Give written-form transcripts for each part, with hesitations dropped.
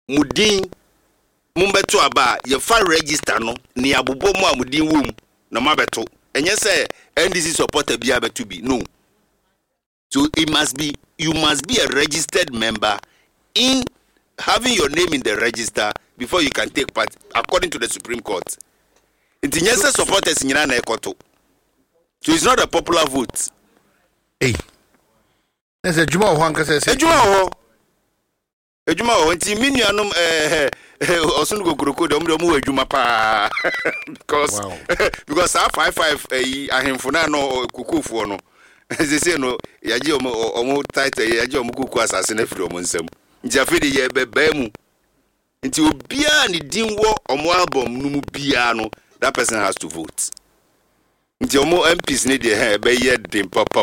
mudin mumbeto aba ye fa register no ne abobbo mu amudin wom na mabeto enye say NDC supporter bia beto bi no. So you must be a registered member in having your name in the register before you can take part according to the Supreme Court. Intinyese supporters nyina na ekoto. So it's not a popular vote. Hey. Ese Juma ho anka say. Ejuma ho nti minuanum osun gogoroko de mu adwuma pa because wow. Because 55 ahemfo na no kukufuo no they say no yaje omo title yaje omo kuku asase na firi omo nsam nti afidi ye beba mu nti obia ne din wo omo album no mu bia no that person has to vote nti omo MPs ne de he be ye din papa.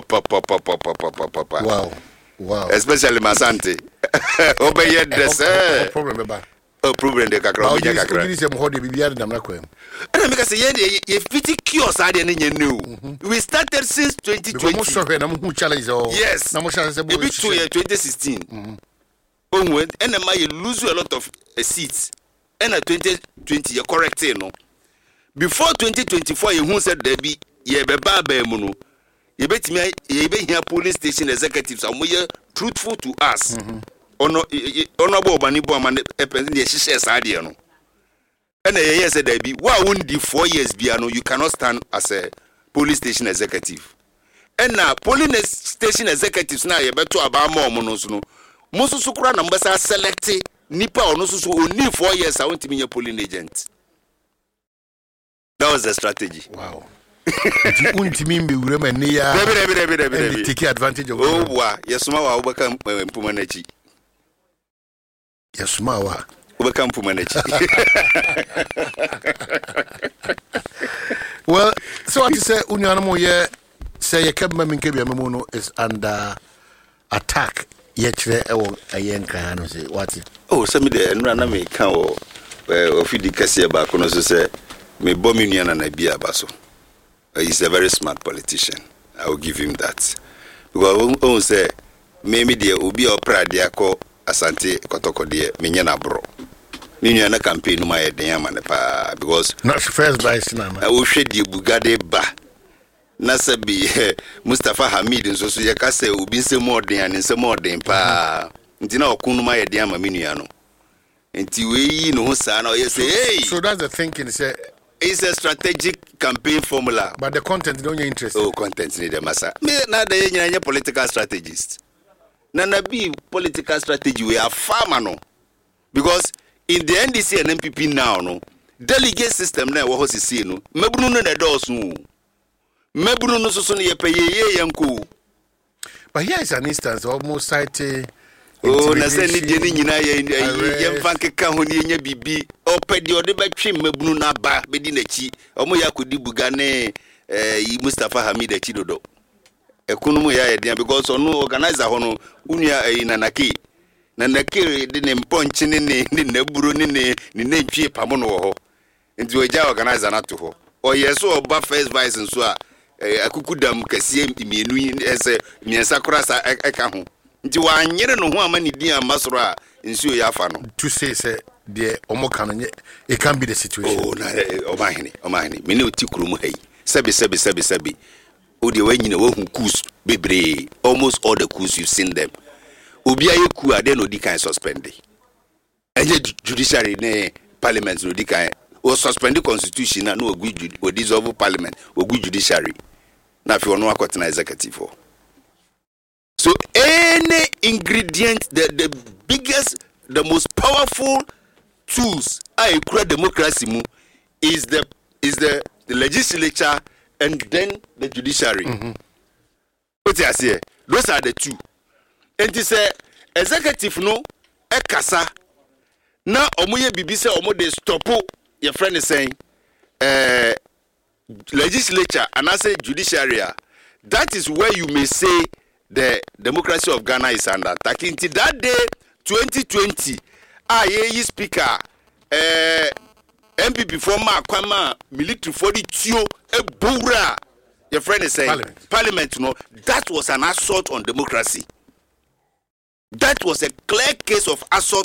Wow. Especially Masante. Obey the problem ba. Problem de kakra obi kakra. You say mo de bibia de na kwam. And because ye fiti kiosk ade ne new. We started since 2020. Because mo na mo challenge o. Yes. Na mo challenge bo 2016. Onward and you lose a lot of seats. And 2020 you correct no. Before 2024 you who said there be ye beba ba mu no. You bet me here police station executives are more truthful to us. Honorable Banibo man the share idea no. And yes said there be why won't the 4 years be you cannot stand as a police station executive. And now police station executives now you better about more monos no. Most sukura numbers are selected nipa ono so only 4 years I want to be a polling agent. That was the strategy. Wow. Untimi be wure mani ya take advantage of wa yesuma wa obaka mpuma nachi yesuma wa obaka mpuma nachi. Well, so what you say unyanamo ye say ye kebma minkebia memono is under attack ye kire ewo ayenka no say what oh say me de enra na me kan o ofidi kase ba ko no so say me bominu na bia baso. He's a very smart politician. I will give him that. Because on say maybe the obi opera dia ko asante kotoko de menya na bro. Ni na campaign no my den ama pa because not first vice na. O hwe die bugade ba. Na sabi Mustafa Hamid nso so ye ka say obi nsem orden an nsem orden pa. Nti na okunu ma ye den ama menua no. Nti we yi no ho sa na o ye say hey. So that's the thinking say it's a strategic campaign formula. But the content don't you interested? Oh, content need the massa. Me na the yenye political strategist. Na be political strategy we are farmer no. Because in the NDC and MPP now no, delegate system na wo ho sisi no. Mebunu no na do so. Mebunu no so no ye peye yanko. But here is an instance almost citing oh, na se ni die ni nyina ye mfanke ka ho ni nya bibi opedi ode betwe mabunu na ba bedi na chi omo ya kodi buga ne Mustafa Hamid achi dodo ekunum ya ye dia because onu organizer ho no unua nanake de ne mponche ne naburo ne ntwie pamo no ho nti oja organizer na to ho o yeso oba first vice nso a akukudam kasie mienu ese miensa krasa eka ho nti wa nyere no ho amani din ambasoro a nsuo ya afa no to say the omokano it can be the situation. Oh na omahene me ne oti kurum hai sebi o de wanyina wo hu coups bebre almost all the coups you've seen them obi aye coup ade no di kan suspend enye judiciary ne parliament no di kan o suspend the constitution na no o dissolve parliament o judiciary na fi ono akotena executive for. So any ingredient, the biggest, the most powerful tools I create democracy is the legislature and then the judiciary. What I say, those are the two. And this executive no ekasa na omoye bibi say omo dey stop your friend is saying legislature and I say judiciary. That is where you may say the democracy of Ghana is under attack. Until that day, 2020, ye speaker, MPP former Kwama military for the tio bura. Your friend is saying Parliament. No, that was an assault on democracy. That was a clear case of assault